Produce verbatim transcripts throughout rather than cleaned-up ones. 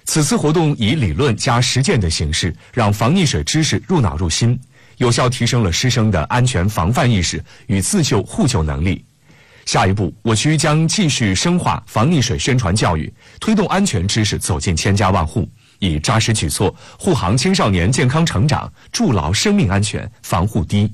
此次活动以理论加实践的形式，让防溺水知识入脑入心，有效提升了师生的安全防范意识与自救互救能力。下一步，我区将继续深化防溺水宣传教育，推动安全知识走进千家万户，以扎实举措护航青少年健康成长，筑牢生命安全防护堤。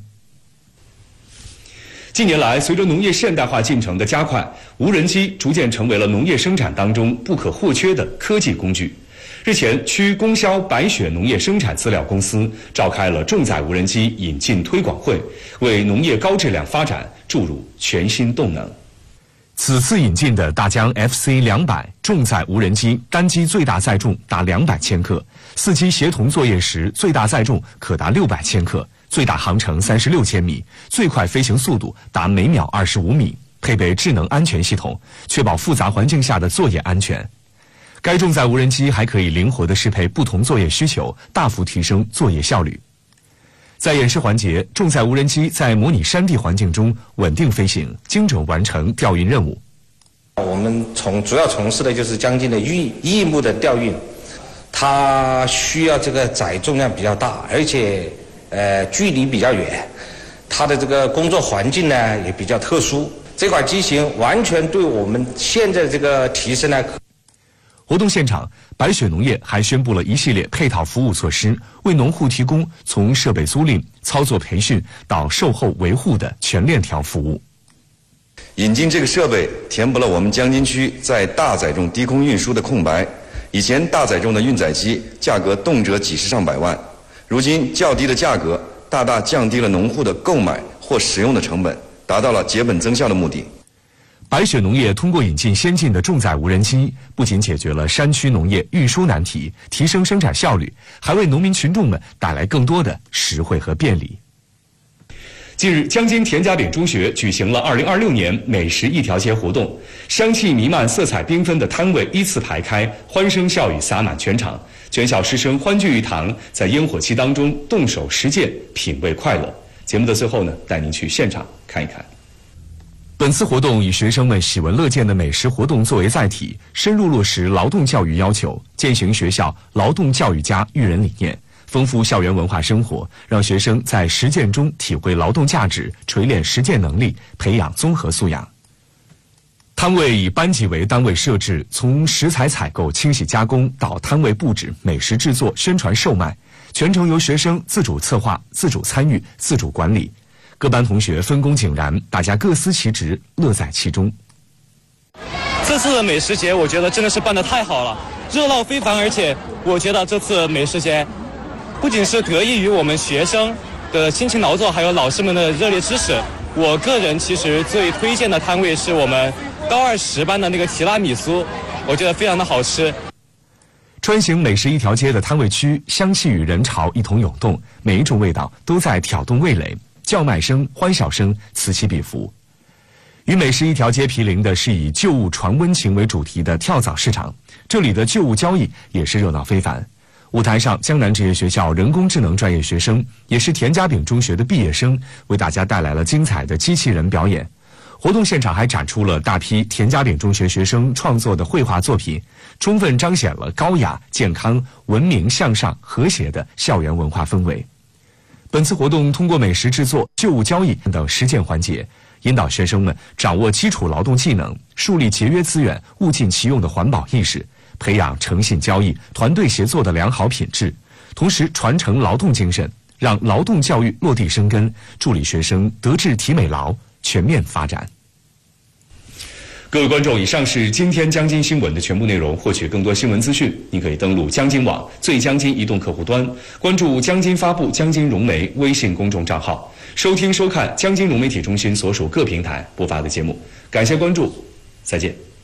近年来，随着农业现代化进程的加快，无人机逐渐成为了农业生产当中不可或缺的科技工具。日前，区供销白雪农业生产资料公司召开了重载无人机引进推广会，为农业高质量发展注入全新动能。此次引进的大疆 F C 两百重载无人机，单机最大载重达两百千克，四机协同作业时最大载重可达六百千克。最大航程三十六千米，最快飞行速度达每秒二十五米，配备智能安全系统，确保复杂环境下的作业安全。该重载无人机还可以灵活地适配不同作业需求，大幅提升作业效率。在演示环节，重载无人机在模拟山地环境中稳定飞行，精准完成调运任务。 我们从主要从事的就是将近的运异木的调运，它需要这个载重量比较大，而且呃，距离比较远，它的这个工作环境呢也比较特殊。这款机型完全对我们现在这个提升呢。 活动现场，白雪农业还宣布了一系列配套服务措施，为农户提供从设备租赁、操作培训到售后维护的全链条服务。 引进这个设备，填补了我们江津区在大载重低空运输的空白。以前大载重的运载机价格动辄几十上百万。如今较低的价格大大降低了农户的购买或使用的成本，达到了节本增效的目的。 白雪农业通过引进先进的重载无人机，不仅解决了山区农业运输难题，提升生产效率，还为农民群众们带来更多的实惠和便利。近日，江津田家炳中学举行了二零二六年美食一条街活动，香气弥漫、色彩缤纷的摊位依次排开，欢声笑语洒满全场。全校师生欢聚一堂，在烟火气当中动手实践，品味快乐。节目的最后呢，带您去现场看一看。本次活动以学生们喜闻乐见的美食活动作为载体，深入落实劳动教育要求，践行学校劳动教育家育人理念，丰富校园文化生活，让学生在实践中体会劳动价值，锤炼实践能力，培养综合素养。摊位以班级为单位设置，从食材采购、清洗加工到摊位布置、美食制作、宣传售卖，全程由学生自主策划、自主参与、自主管理。各班同学分工井然，大家各司其职，乐在其中。 这次的美食节，我觉得真的是办得太好了，热闹非凡，而且我觉得这次美食节不仅是得益于我们学生的辛勤劳作，还有老师们的热烈支持。我个人其实最推荐的摊位是我们高二十班的那个提拉米苏，我觉得非常的好吃。 穿行美食一条街的摊位区，香气与人潮一同涌动，每一种味道都在挑动味蕾，叫卖声、欢笑声此起彼伏。与美食一条街毗邻的是以旧物传温情为主题的跳蚤市场，这里的旧物交易也是热闹非凡。舞台上，江南职业学校人工智能专业学生，也是田家炳中学的毕业生，为大家带来了精彩的机器人表演。活动现场还展出了大批田家炳中学学生创作的绘画作品，充分彰显了高雅、健康、文明、向上、和谐的校园文化氛围。本次活动通过美食制作、旧物交易等实践环节，引导学生们掌握基础劳动技能，树立节约资源、物尽其用的环保意识，培养诚信交易、团队协作的良好品质，同时传承劳动精神，让劳动教育落地生根，助力学生德智体美劳全面发展。各位观众，以上是今天江津新闻的全部内容。获取更多新闻资讯，您可以登录江津网最江津移动客户端，关注江津发布、江津融媒微信公众账号，收听收看江津融媒体中心所属各平台播发的节目。感谢关注，再见。